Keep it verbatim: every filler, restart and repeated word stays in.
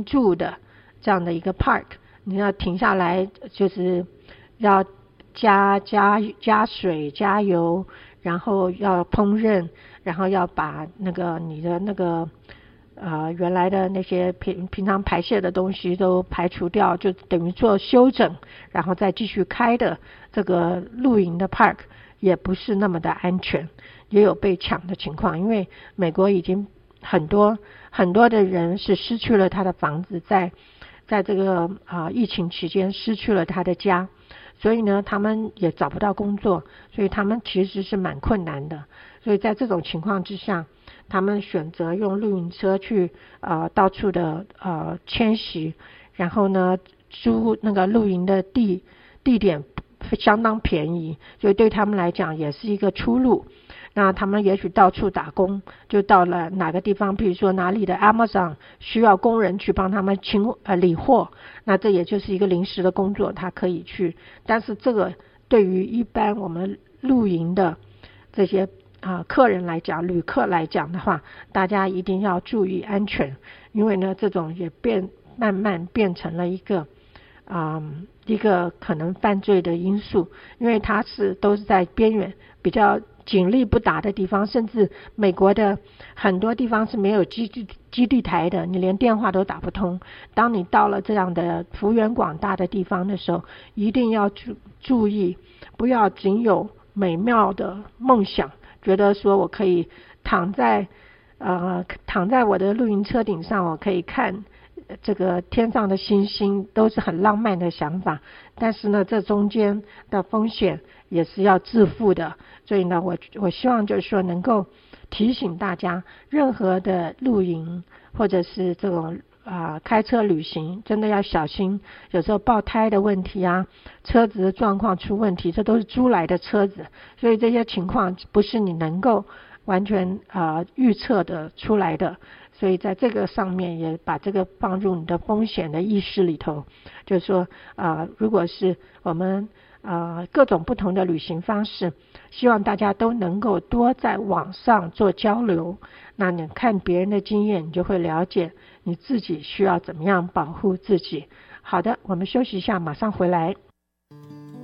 停住的这样的一个 park， 你要停下来，就是要加加加水加油，然后要烹饪，然后要把那个你的那个呃原来的那些平平常排泄的东西都排除掉，就等于做休整，然后再继续开的这个露营的 park 也不是那么的安全，也有被抢的情况。因为美国已经很多很多的人是失去了他的房子，在在这个啊、呃、疫情期间失去了他的家，所以呢他们也找不到工作，所以他们其实是蛮困难的。所以在这种情况之下，他们选择用露营车去呃到处的呃迁徙，然后呢租那个露营的地地点相当便宜，所以对他们来讲也是一个出路。那他们也许到处打工，就到了哪个地方，比如说哪里的 Amazon 需要工人去帮他们清呃理货，那这也就是一个临时的工作，他可以去。但是这个对于一般我们露营的这些啊、呃、客人来讲，旅客来讲的话，大家一定要注意安全，因为呢这种也变慢慢变成了一个啊、呃、一个可能犯罪的因素，因为它是都是在边缘比较警力不达的地方，甚至美国的很多地方是没有基地基地台的，你连电话都打不通。当你到了这样的幅员广大的地方的时候，一定要注注意，不要仅有美妙的梦想，觉得说我可以躺在呃躺在我的露营车顶上，我可以看这个天上的星星，都是很浪漫的想法。但是呢，这中间的风险也是要自负的。所以呢，我我希望就是说能够提醒大家，任何的露营或者是这种啊、呃、开车旅行，真的要小心。有时候爆胎的问题啊，车子的状况出问题，这都是租来的车子，所以这些情况不是你能够完全啊、呃、预测的出来的。所以在这个上面也把这个放入你的风险的意识里头，就是说啊、呃，如果是我们呃各种不同的旅行方式，希望大家都能够多在网上做交流，那你看别人的经验，你就会了解你自己需要怎么样保护自己。好的，我们休息一下，马上回来。